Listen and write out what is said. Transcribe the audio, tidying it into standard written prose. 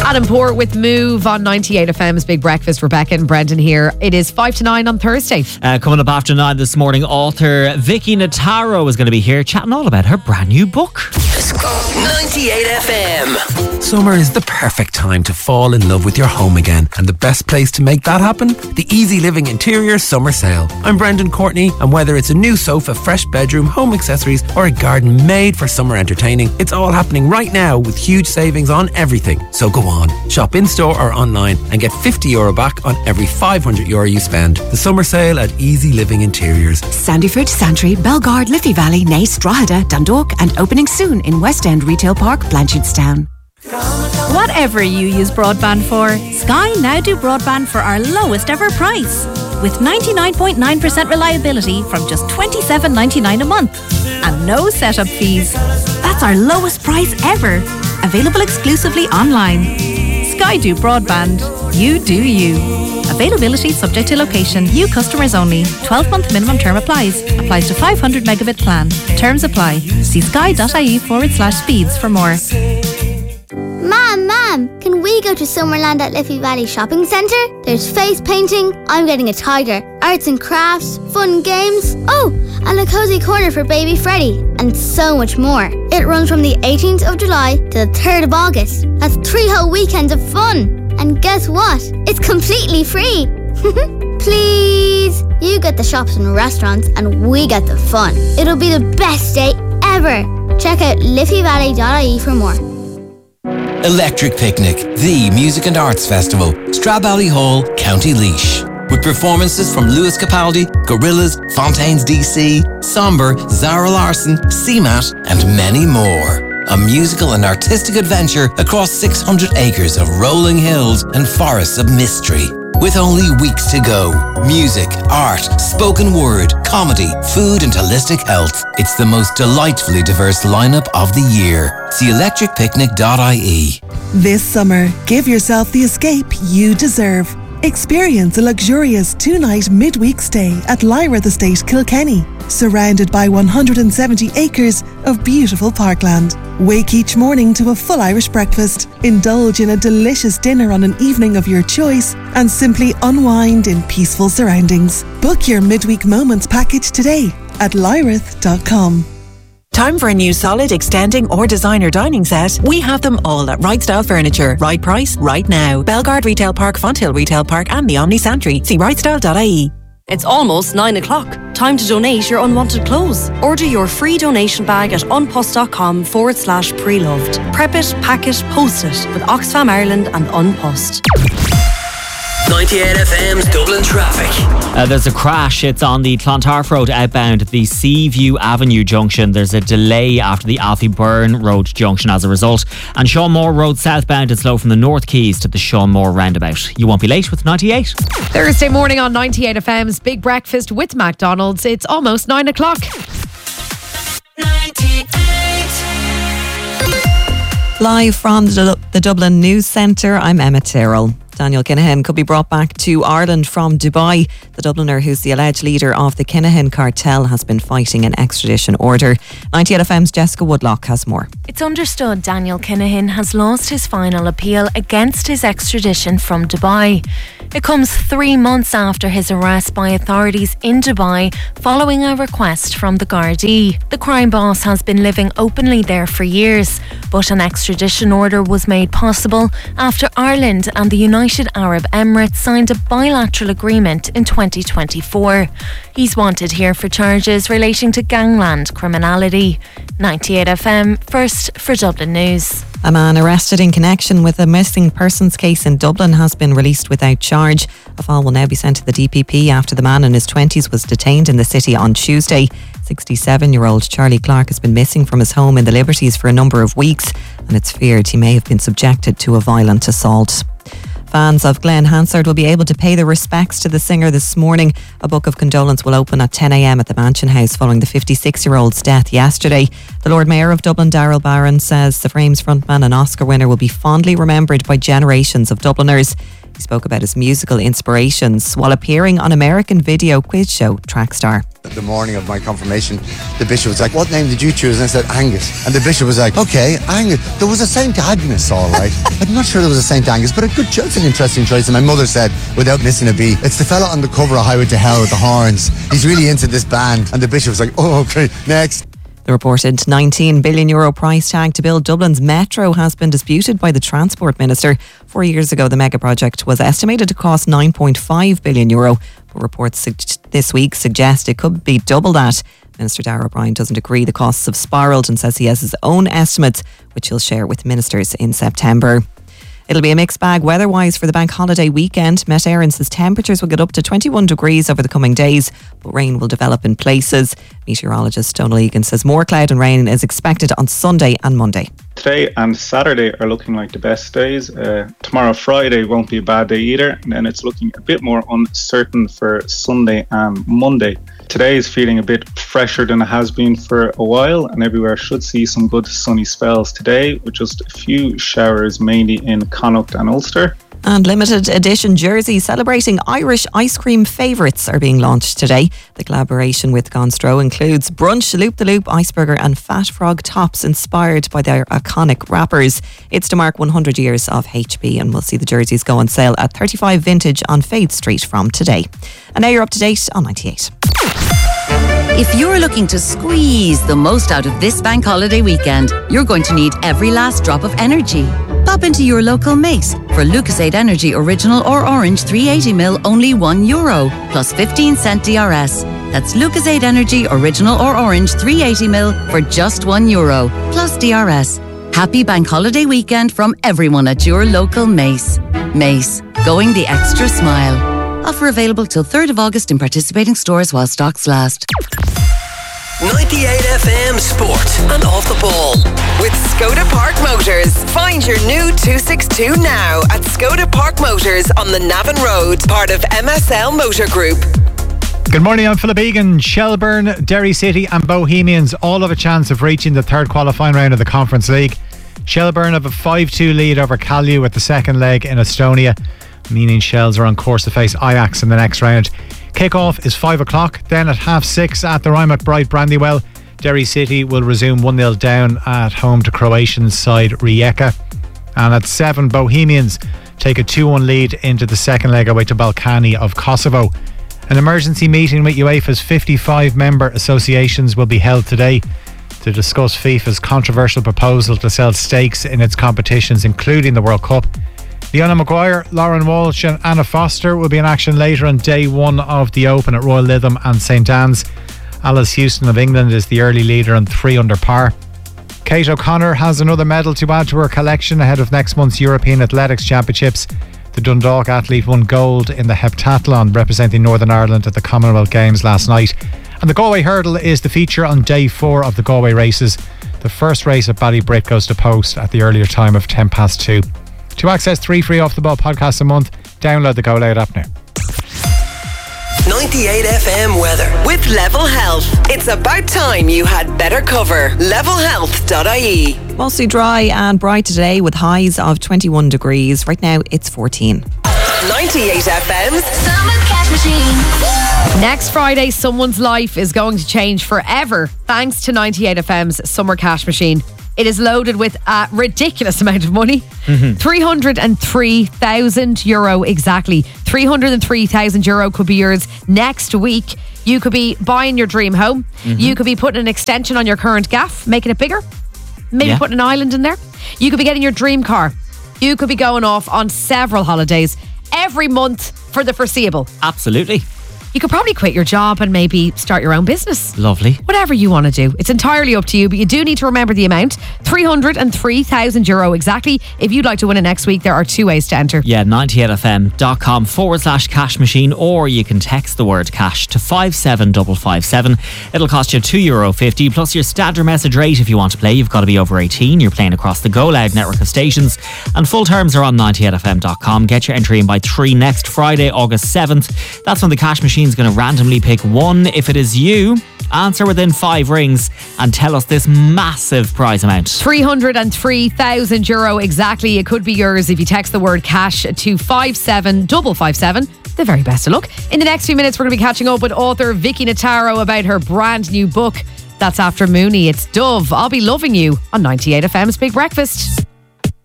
Adam Poor with Move on 98 FM's Big Breakfast. Rebecca and Brendan here. It is 5 to 9 on Thursday. Coming up after 9 this morning, author Vicky Notaro is going to be here chatting all about her brand new book. Let's go. 98 FM. Summer is the perfect time to fall in love with your home again, and the best place to make that happen? The Easy Living Interior Summer Sale. I'm Brendan Courtney, and whether it's a new sofa, fresh bedroom, home accessories, or a garden made for summer entertaining, it's all happening right now with huge savings on everything. So go on, shop in-store or online and get €50 back on every €500 you spend. The summer sale at Easy Living Interiors. Sandyford, Santry, Belgard, Liffey Valley, Naas, Drogheda, Dundalk, and opening soon in West End Retail Park, Blanchardstown. Whatever you use broadband for, Sky now do broadband for our lowest ever price. With 99.9% reliability from just $27.99 a month. And no setup fees. That's our lowest price ever. Available exclusively online. Sky do broadband. You do you. Availability subject to location. New customers only. 12-month minimum term applies. Applies to 500 megabit plan. Terms apply. See sky.ie/speeds for more. Mom, can we go to Summerland at Liffey Valley Shopping Centre? There's face painting, I'm getting a tiger, arts and crafts, fun games, and a cozy corner for baby Freddie, and so much more. It runs from the 18th of July to the 3rd of August. That's 3 whole weekends of fun. And guess what? It's completely free. Please. You get the shops and restaurants and we get the fun. It'll be the best day ever. Check out liffeyvalley.ie for more. Electric Picnic, the music and arts festival, Stradbally Hall, County Laois. With performances from Lewis Capaldi, Gorillaz, Fontaines DC, Somber, Zara Larsson, CMAT, and many more. A musical and artistic adventure across 600 acres of rolling hills and forests of mystery. With only weeks to go, music, art, spoken word, comedy, food and holistic health. It's the most delightfully diverse lineup of the year. See electricpicnic.ie. This summer, give yourself the escape you deserve. Experience a luxurious 2-night midweek stay at Lyrath Estate, Kilkenny, surrounded by 170 acres of beautiful parkland. Wake each morning to a full Irish breakfast, indulge in a delicious dinner on an evening of your choice, and simply unwind in peaceful surroundings. Book your midweek moments package today at lyrath.com. Time for a new solid, extending or designer dining set? We have them all at Right Style Furniture. Right price, right now. Belgard Retail Park, Fonthill Retail Park and the Omni Santry. See rightstyle.ie. It's almost 9 o'clock. Time to donate your unwanted clothes. Order your free donation bag at unpost.com/preloved. Prep it, pack it, post it with Oxfam Ireland and Unpost. 98 FM's Dublin traffic. There's a crash. It's on the Clontarf Road outbound at the Seaview Avenue junction. There's a delay after the Alfie Byrne Road junction as a result. And Sean Moore Road southbound, it's slow from the North Quays to the Sean Moore roundabout. You won't be late with 98. Thursday morning on 98 FM's Big Breakfast with McDonald's. It's almost 9 o'clock. 98. Live from the Dublin News Centre, I'm Emma Tyrrell. Daniel Kinahan could be brought back to Ireland from Dubai. The Dubliner, who's the alleged leader of the Kinahan cartel, has been fighting an extradition order. 98 FM's Jessica Woodlock has more. It's understood Daniel Kinahan has lost his final appeal against his extradition from Dubai. It comes 3 months after his arrest by authorities in Dubai following a request from the Gardaí. The crime boss has been living openly there for years, but an extradition order was made possible after Ireland and the United Arab Emirates signed a bilateral agreement in 2024. He's wanted here for charges relating to gangland criminality. 98 FM, first for Dublin News. A man arrested in connection with a missing persons case in Dublin has been released without charge. A file will now be sent to the DPP after the man in his 20s was detained in the city on Tuesday. 67-year-old Charlie Clark has been missing from his home in the Liberties for a number of weeks, and it's feared he may have been subjected to a violent assault. Fans of Glenn Hansard will be able to pay their respects to the singer this morning. A book of condolence will open at 10 a.m. at the Mansion House following the 56-year-old's death yesterday. The Lord Mayor of Dublin, Darrell Barron, says the Frames frontman and Oscar winner will be fondly remembered by generations of Dubliners. He spoke about his musical inspirations while appearing on American video quiz show Trackstar. The morning of my confirmation, the bishop was like, what name did you choose? And I said, Angus. And the bishop was like, okay, Angus. There was a St. Agnes, all right. I'm not sure there was a St. Angus, but it's an interesting choice. And my mother said, without missing a beat, it's the fella on the cover of Highway to Hell with the horns. He's really into this band. And the bishop was like, oh, okay, next. The reported €19 billion price tag to build Dublin's metro has been disputed by the Transport Minister. 4 years ago, the mega project was estimated to cost €9.5 billion, but reports this week suggest it could be double that. Minister Darragh O'Brien doesn't agree the costs have spiralled and says he has his own estimates, which he'll share with ministers in September. It'll be a mixed bag weather-wise for the bank holiday weekend. Met Éireann says temperatures will get up to 21 degrees over the coming days, but rain will develop in places. Meteorologist Donal Egan says more cloud and rain is expected on Sunday and Monday. Today and Saturday are looking like the best days. Tomorrow, Friday, won't be a bad day either. And then it's looking a bit more uncertain for Sunday and Monday. Today is feeling a bit fresher than it has been for a while, and everywhere should see some good sunny spells today, with just a few showers mainly in Connacht and Ulster. And limited edition jerseys celebrating Irish ice cream favourites are being launched today. The collaboration with Gonstro includes Brunch, Loop the Loop, Iceberger and Fat Frog tops inspired by their iconic wrappers. It's to mark 100 years of HP, and we'll see the jerseys go on sale at 35 Vintage on Fade Street from today. And now you're up to date on 98. If you're looking to squeeze the most out of this bank holiday weekend, you're going to need every last drop of energy. Pop into your local Mace for Lucasade Energy Original or Orange 380ml, only €1, plus 15-cent DRS. That's Lucasade Energy Original or Orange 380ml for just €1, plus DRS. Happy bank holiday weekend from everyone at your local Mace. Mace, going the extra smile. Offer available till 3rd of August in participating stores while stocks last. 98 FM Sport and Off the Ball with Skoda Park Motors. Find your new 262 now at Skoda Park Motors on the Navan Road, part of MSL Motor Group. Good morning, I'm Philip Egan. Shelburne, Derry City and Bohemians all have a chance of reaching the third qualifying round of the Conference League. Shelburne have a 5-2 lead over Callew with the second leg in Estonia, meaning Shells are on course to face Ajax in the next round. Kick-off is 5 o'clock, then at 6:30 at the Ryan McBride Brandywell, Derry City will resume 1-0 down at home to Croatian side Rijeka. And at 7, Bohemians take a 2-1 lead into the second leg away to Balkani of Kosovo. An emergency meeting with UEFA's 55 member associations will be held today to discuss FIFA's controversial proposal to sell stakes in its competitions, including the World Cup. Leona Maguire, Lauren Walsh and Anna Foster will be in action later on day 1 of the Open at Royal Lytham and St Anne's. Alice Houston of England is the early leader on 3 under par. Kate O'Connor has another medal to add to her collection ahead of next month's European Athletics Championships. The Dundalk athlete won gold in the heptathlon representing Northern Ireland at the Commonwealth Games last night. And the Galway Hurdle is the feature on day 4 of the Galway races. The first race at Ballybrit goes to post at the earlier time of 2:10. To access 3 free Off the Ball podcasts a month, download the Go Loud app now. 98 FM weather with Level Health. It's about time you had better cover. Levelhealth.ie. Mostly dry and bright today with highs of 21 degrees. Right now it's 14. 98 FM's Summer Cash Machine. Next Friday, someone's life is going to change forever thanks to 98 FM's Summer Cash Machine. It is loaded with a ridiculous amount of money. €303,000 exactly. €303,000 could be yours next week. You could be buying your dream home. You could be putting an extension on your current gaff, making it bigger. Maybe putting an island in there. You could be getting your dream car. You could be going off on several holidays every month for the foreseeable. Absolutely. You could probably quit your job and maybe start your own business. Lovely. Whatever you want to do. It's entirely up to you, but you do need to remember the amount. €303,000 exactly. If you'd like to win it next week, there are 2 ways to enter. Yeah, 98fm.com/cash machine, or you can text the word cash to 57557. It'll cost you €2.50 plus your standard message rate. If you want to play, you've got to be over 18. You're playing across the Go Loud network of stations, and full terms are on 98fm.com. Get your entry in by 3 next Friday, August 7th. That's when the cash machine machine's going to randomly pick one. If it is you, answer within 5 rings and tell us this massive prize amount. €303,000 exactly. It could be yours if you text the word cash to 57557. The very best of luck. In the next few minutes, we're going to be catching up with author Vicky Notaro about her brand new book. That's after Mooney. It's Dove, I'll Be Loving You on 98FM's Big Breakfast.